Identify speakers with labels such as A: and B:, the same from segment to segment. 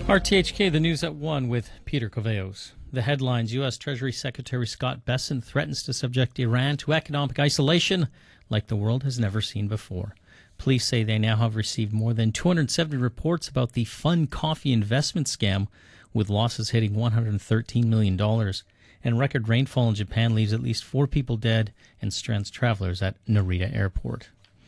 A: RTHK, the news at 1 with Peter Coveos. The headlines: U.S. Treasury Secretary Scott Bessent threatens to subject Iran to economic isolation like the world has never seen before. Police say they now have received more than 270 reports about the Fun Coffee investment scam, with losses hitting $113 million. And record rainfall in Japan leaves at least 4 people dead and strands travelers at Narita Airport.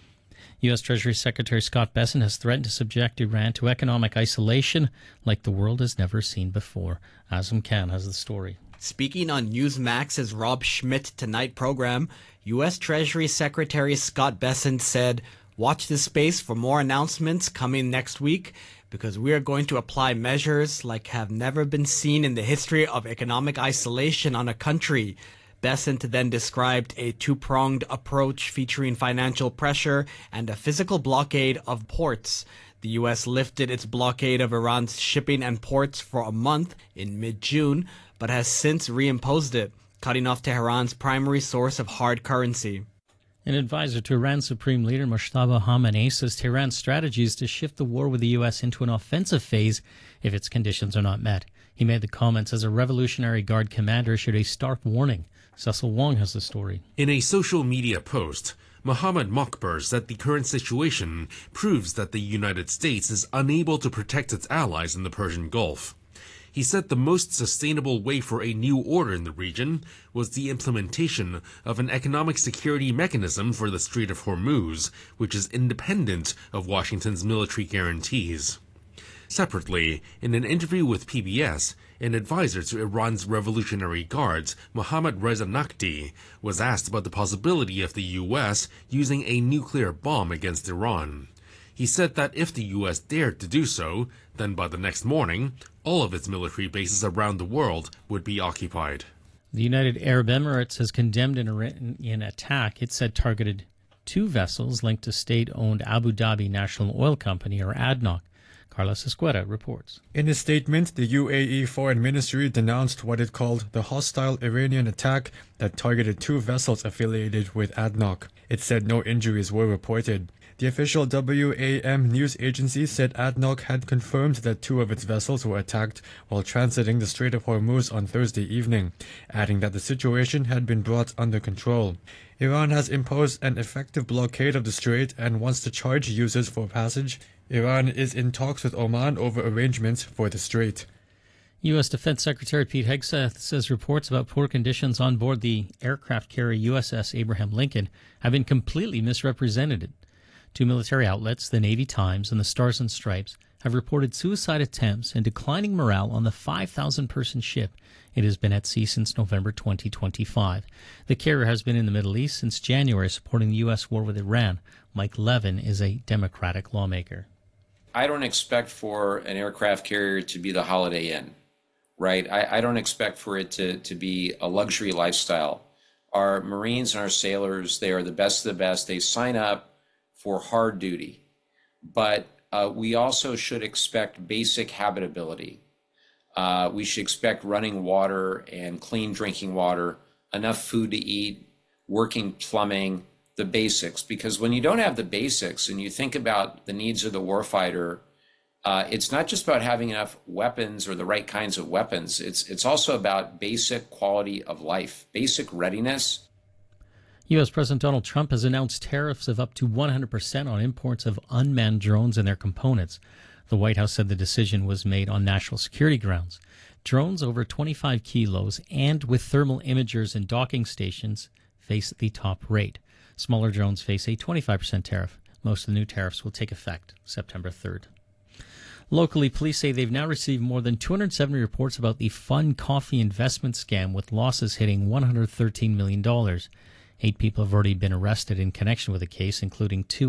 A: U.S. Treasury Secretary Scott Bessent has threatened to subject Iran to economic isolation like the world has never seen before. Azam Khan has the story.
B: Speaking on Newsmax's Rob Schmidt Tonight program, U.S. Treasury Secretary Scott Bessent said, "Watch this space for more announcements coming next week, because we are going to apply measures like have never been seen in the history of economic isolation on a country." Bessent then described a two-pronged approach featuring financial pressure and a physical blockade of ports. The U.S. lifted its blockade of Iran's shipping and ports for a month in mid-June, but has since reimposed it, cutting off Tehran's primary source of hard currency.
A: An advisor to Iran's Supreme Leader Mojtaba Khamenei says Tehran's strategy is to shift the war with the U.S. into an offensive phase if its conditions are not met. He made the comments as a Revolutionary Guard commander issued a stark warning. Cecil Wong has the story.
C: In a social media post, Mohammad Mokbar said the current situation proves that the United States is unable to protect its allies in the Persian Gulf. He said the most sustainable way for a new order in the region was the implementation of an economic security mechanism for the Strait of Hormuz, which is independent of Washington's military guarantees. Separately, in an interview with PBS, an advisor to Iran's Revolutionary Guards, Mohammad Reza Naqvi, was asked about the possibility of the U.S. using a nuclear bomb against Iran. He said that if the U.S. dared to do so, then by the next morning, all of its military bases around the world would be occupied.
A: The United Arab Emirates has condemned an Iranian attack it said targeted 2 vessels linked to state-owned Abu Dhabi National Oil Company, or ADNOC. Carlos Escueta reports.
D: In a statement, the UAE Foreign Ministry denounced what it called the hostile Iranian attack that targeted 2 vessels affiliated with ADNOC. It said no injuries were reported. The official WAM news agency said ADNOC had confirmed that 2 of its vessels were attacked while transiting the Strait of Hormuz on Thursday evening, adding that the situation had been brought under control. Iran has imposed an effective blockade of the strait and wants to charge users for passage. Iran is in talks with Oman over arrangements for the strait.
A: U.S. Defense Secretary Pete Hegseth says reports about poor conditions on board the aircraft carrier USS Abraham Lincoln have been completely misrepresented. 2 military outlets, the Navy Times and the Stars and Stripes, have reported suicide attempts and declining morale on the 5,000-person ship. It has been at sea since November 2025. The carrier has been in the Middle East since January, supporting the U.S. war with Iran. Mike Levin is a Democratic lawmaker.
E: I don't expect for an aircraft carrier to be the Holiday Inn, right? I don't expect for it to be a luxury lifestyle. Our Marines and our sailors, they are the best of the best. They sign up for hard duty. But we also should expect basic habitability. We should expect running water and clean drinking water, enough food to eat, working plumbing, the basics. Because when you don't have the basics and you think about the needs of the warfighter, it's not just about having enough weapons or the right kinds of weapons. It's also about basic quality of life, basic readiness.
A: U.S. President Donald Trump has announced tariffs of up to 100% on imports of unmanned drones and their components. The White House said the decision was made on national security grounds. Drones over 25 kilos and with thermal imagers and docking stations face the top rate. Smaller drones face a 25% tariff. Most of the new tariffs will take effect September 3rd. Locally, police say they've now received more than 270 reports about the Fun Coffee investment scam, with losses hitting $113 million. 8 people have already been arrested in connection with the case, including 2